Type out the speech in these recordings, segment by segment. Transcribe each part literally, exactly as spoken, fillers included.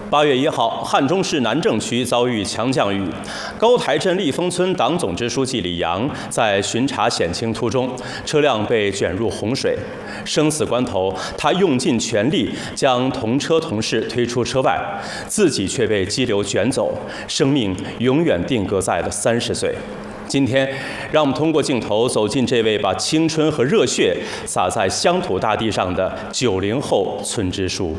八月一号，汉中市南郑区遭遇强降雨，高台镇立丰村党总支书记李阳在巡查险情途中，车辆被卷入洪水，生死关头，他用尽全力将同车同事推出车外，自己却被激流卷走，生命永远定格在了三十岁。今天，让我们通过镜头走进这位把青春和热血洒在乡土大地上的九零后村支书。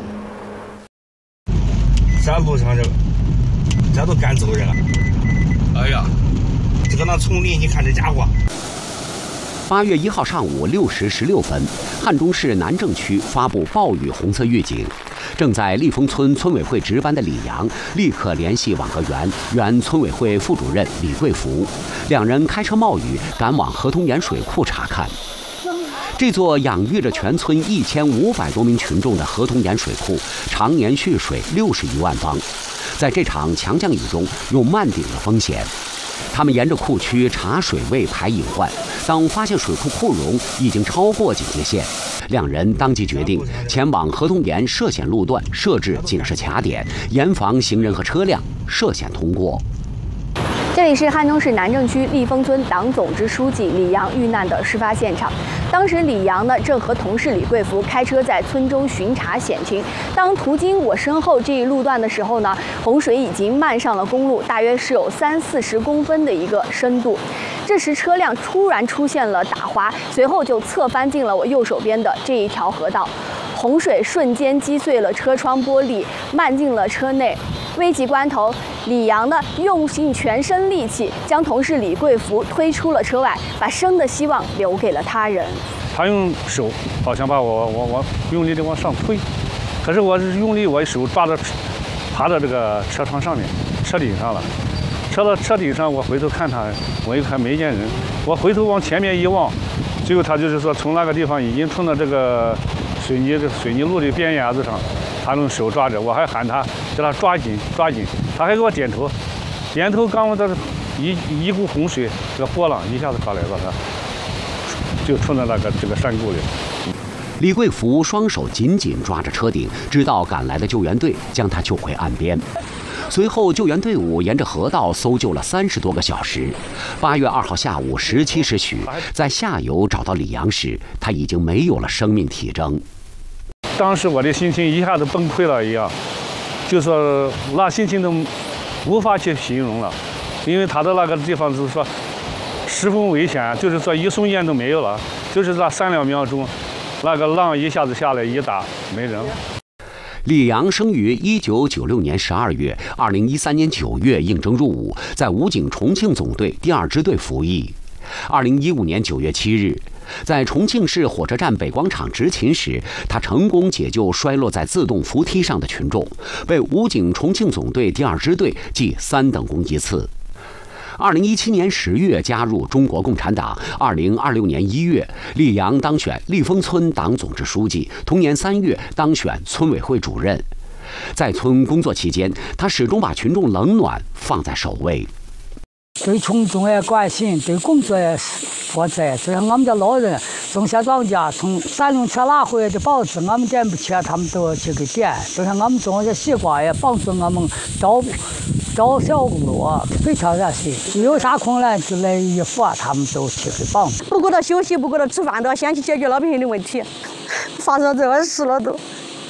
在路上这，这都赶走人了。哎呀，这个那丛林，你看这家伙。 八月一号上午六时十六分，汉中市南郑区发布暴雨红色预警。正在立丰村村委会值班的李阳立刻联系网格员原村委会副主任李贵福，两人开车冒雨赶往河通岩水库查看。这座养育着全村一千五百多名群众的河通岩水库，常年蓄水六十余万方，在这场强降雨中有漫顶的风险。他们沿着库区查水位排隐患，当发现水库库容已经超过警戒线，两人当即决定前往河通岩涉险路段设置警示卡点，严防行人和车辆涉险通过。 这里是汉中市南郑区立丰村党总支书记李阳遇难的事发现场。当时李阳呢正和同事李贵福开车在村中巡查险情。当途经我身后这一路段的时候呢，洪水已经漫上了公路，大约是有三四十公分的一个深度。这时车辆突然出现了打滑，随后就侧翻进了我右手边的这一条河道。洪水瞬间击碎了车窗玻璃，漫进了车内。危急关头，李阳呢用尽全身力气将同事李贵福推出了车外，把生的希望留给了他人。 他用手好像把我我我用力的往上推，可是我是用力，我手抓着爬到这个车窗上面，车顶上了。车到车顶上，我回头看他，我一看没见人，我回头往前面一望，最后他就是说从那个地方已经冲到这个水泥的水泥路的边沿子上。他用手抓着，我还喊他，叫他抓紧抓紧，他还给我点头，点头刚到一一股洪水，这个波浪一下子过来了，他就冲到那个这个山沟里。 李贵福双手紧紧抓着车顶，直到赶来的救援队将他救回岸边。随后，救援队伍沿着河道搜救了三十多个小时。八月二号下午十七时许，在下游找到李阳时，他已经没有了生命体征。 当时我的心情一下子崩溃了一样，就说那心情都无法去形容了，因为他的那个地方就是说十分危险，就是说一瞬间都没有了，就是那三两秒钟，那个浪一下子下来一打没人。 李阳生于一九九六年十二月，二零一三年九月应征入伍，在武警重庆总队第二支队服役。二零一五年九月七日，在重庆市火车站北广场执勤时，他成功解救摔落在自动扶梯上的群众，被武警重庆总队第二支队记三等功一次。二零一七年十月加入中国共产党。二零二六年一月，李阳当选立丰村党总支书记，同年三月当选村委会主任。在村工作期间，他始终把群众冷暖放在首位。 对群众也关心，对工作也负责。就像我们家老人种下庄稼，从三轮车拉回来的包子，我们点不起，他们都去给点。就像我们种些西瓜也帮助我们招招小工作，非常热心。有啥困难就来一扶，他们都去给帮。 不顾到休息，不顾到吃饭，都要先去解决老百姓的问题。发生这个事了都。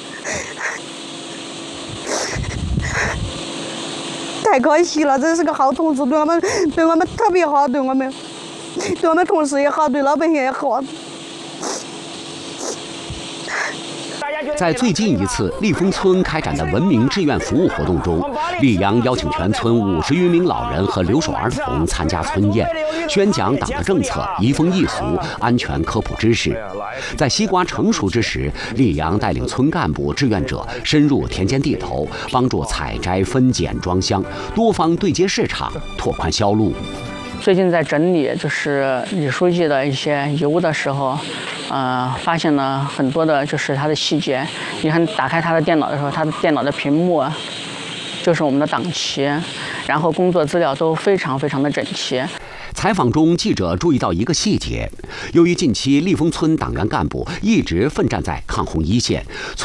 太可惜了，这是个好同志，对我们对我们特别好，对我们对我们同事也好，对老百姓也好。 在最近一次立丰村开展的文明志愿服务活动中，李阳邀请全村五十余名老人和留守儿童参加村宴，宣讲党的政策，移风易俗，安全科普知识。在西瓜成熟之时，李阳带领村干部志愿者深入田间地头，帮助采摘、分拣、装箱，多方对接市场，拓宽销路。 最近在整理就是李书记的一些遗物的时候，呃，发现了很多的就是他的细节。你看，打开他的电脑的时候，他的电脑的屏幕就是我们的党旗，然后工作资料都非常非常的整齐。 采访中，记者注意到一个细节：由于近期立丰村党员干部一直奋战在抗洪一线，